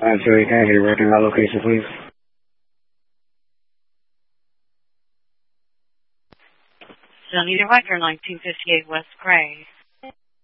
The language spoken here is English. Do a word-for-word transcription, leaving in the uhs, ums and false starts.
Absolutely. Can I get your working route location, please? Still need a record, nineteen fifty-eight West Gray.